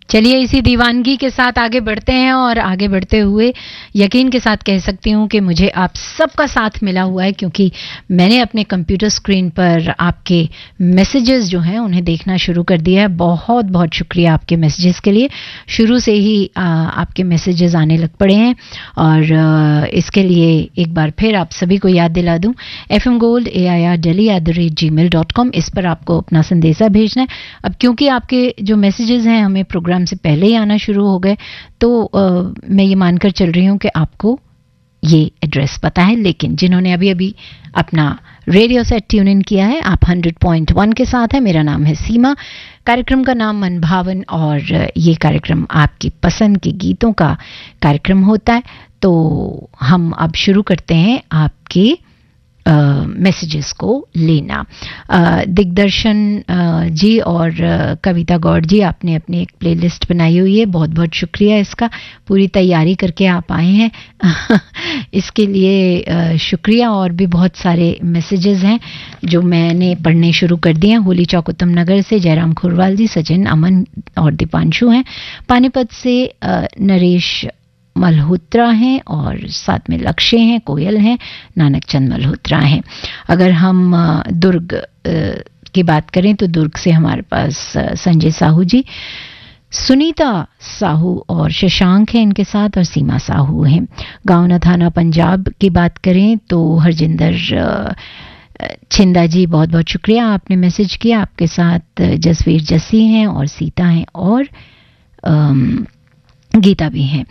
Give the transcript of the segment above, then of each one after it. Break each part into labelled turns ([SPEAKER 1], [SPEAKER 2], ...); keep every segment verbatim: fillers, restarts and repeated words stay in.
[SPEAKER 1] चलिए इसी दीवानगी के साथ आगे बढ़ते हैं और आगे बढ़ते हुए यकीन के साथ कह सकती हूँ कि मुझे आप सबका साथ मिला हुआ है, क्योंकि मैंने अपने कंप्यूटर स्क्रीन पर आपके मैसेजेस जो हैं उन्हें देखना शुरू कर दिया है। बहुत बहुत शुक्रिया आपके मैसेजेस के लिए। शुरू से ही आ, आपके मैसेजेस आने लग पड़े हैं और आ, इसके लिए एक बार फिर आप सभी को याद दिला दूँ, F M gold A I R daily at the rate ji mail dot com, इस पर आपको अपना संदेशा भेजना है। अब क्योंकि आपके जो मैसेजेस हैं हमें प्रोग्राम से पहले ही आना शुरू हो गए, तो आ, मैं ये मानकर चल रही हूँ कि आपको ये एड्रेस पता है, लेकिन जिन्होंने अभी अभी अपना रेडियो सेट ट्यून इन किया है, आप हंड्रेड पॉइंट वन के साथ है। मेरा नाम है सीमा, कार्यक्रम का नाम मन भावन, और ये कार्यक्रम आपकी पसंद के गीतों का कार्यक्रम होता है। तो हम अब शुरू करते हैं आपके मैसेजेस uh, को लेना। uh, दिग्दर्शन uh, जी और uh, कविता गौड़ जी, आपने अपनी एक प्लेलिस्ट बनाई हुई है, बहुत बहुत शुक्रिया इसका, पूरी तैयारी करके आप आए हैं इसके लिए uh, शुक्रिया। और भी बहुत सारे मैसेजेस हैं जो मैंने पढ़ने शुरू कर दिए हैं। होली चौक उत्तम नगर से जयराम खुरवाल जी, सचिन, अमन और दीपांशु हैं। पानीपत से uh, नरेश मल्होत्रा हैं और साथ में लक्ष्य हैं, कोयल हैं, नानक चंद मल्होत्रा हैं। अगर हम दुर्ग की बात करें तो दुर्ग से हमारे पास संजय साहू जी, सुनीता साहू और शशांक हैं इनके साथ, और सीमा साहू हैं। गाँव न थाना पंजाब की बात करें तो हरजिंदर छिंदा जी, बहुत बहुत शुक्रिया, आपने मैसेज किया। आपके साथ जसवीर जस्सी हैं और सीता हैं और आम, गीता भी हैं।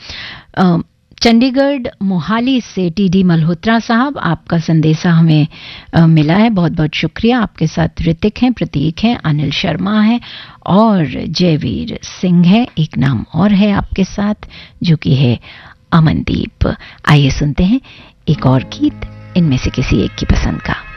[SPEAKER 1] चंडीगढ़ मोहाली से टी डी मल्होत्रा साहब, आपका संदेशा हमें आ, मिला है, बहुत बहुत शुक्रिया। आपके साथ ऋतिक हैं, प्रतीक हैं, अनिल शर्मा है और जयवीर सिंह है। एक नाम और है आपके साथ जो कि है अमनदीप। आइए सुनते हैं एक और गीत, इनमें से किसी एक की पसंद का।